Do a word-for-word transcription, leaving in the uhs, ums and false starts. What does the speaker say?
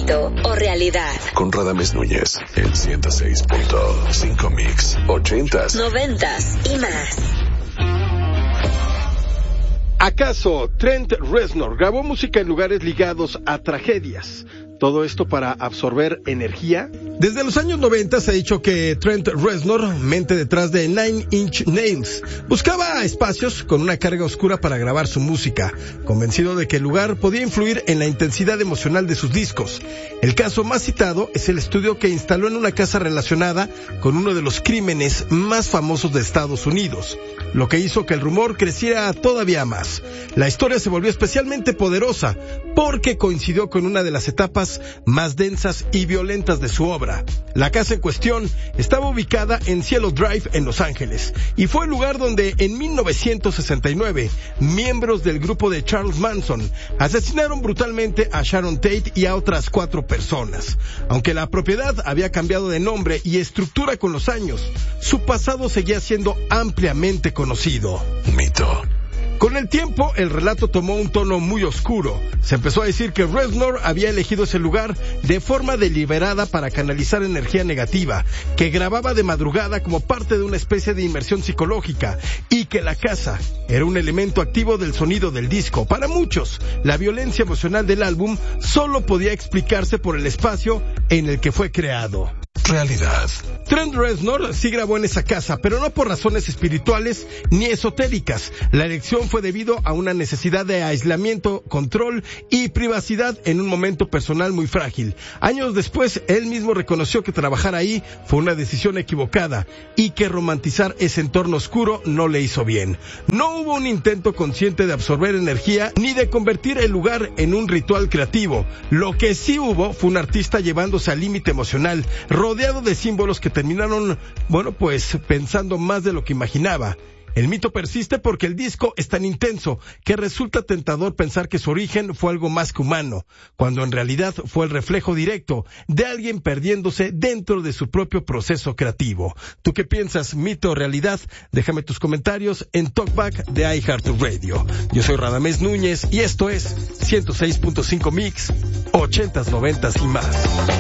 mito o realidad. Con Radamés Núñez, el ciento seis punto cinco Mix, ochentas, noventas y más. ¿Acaso Trent Reznor grabó música en lugares ligados a tragedias? ¿Todo esto para absorber energía? Desde los años noventa se ha dicho que Trent Reznor, mente detrás de Nine Inch Nails, buscaba espacios con una carga oscura para grabar su música, convencido de que el lugar podía influir en la intensidad emocional de sus discos. El caso más citado es el estudio que instaló en una casa relacionada con uno de los crímenes más famosos de Estados Unidos, lo que hizo que el rumor creciera todavía más. La historia se volvió especialmente poderosa porque coincidió con una de las etapas más densas y violentas de su obra. La casa en cuestión estaba ubicada en Cielo Drive en Los Ángeles y fue el lugar donde en mil novecientos sesenta y nueve miembros del grupo de Charles Manson asesinaron brutalmente a Sharon Tate y a otras cuatro personas. Aunque la propiedad había cambiado de nombre y estructura con los años, su pasado seguía siendo ampliamente conocido. Mito. Con el tiempo, el relato tomó un tono muy oscuro. Se empezó a decir que Reznor había elegido ese lugar de forma deliberada para canalizar energía negativa, que grababa de madrugada como parte de una especie de inmersión psicológica, y que la casa era un elemento activo del sonido del disco. Para muchos, la violencia emocional del álbum solo podía explicarse por el espacio en el que fue creado. Realidad. Trent Reznor sí grabó en esa casa, pero no por razones espirituales ni esotéricas. La elección fue debido a una necesidad de aislamiento, control y privacidad en un momento personal muy frágil. Años después, él mismo reconoció que trabajar ahí fue una decisión equivocada y que romantizar ese entorno oscuro no le hizo bien. No hubo un intento consciente de absorber energía ni de convertir el lugar en un ritual creativo. Lo que sí hubo fue un artista llevándose al límite emocional, rodeado de símbolos que terminaron, bueno, pues pensando más de lo que imaginaba. El mito persiste porque el disco es tan intenso que resulta tentador pensar que su origen fue algo más que humano, cuando en realidad fue el reflejo directo de alguien perdiéndose dentro de su propio proceso creativo. ¿Tú qué piensas, mito o realidad? Déjame tus comentarios en Talkback de iHeartRadio. Yo soy Radamés Núñez y esto es ciento seis punto cinco Mix, ochentas, noventas y más.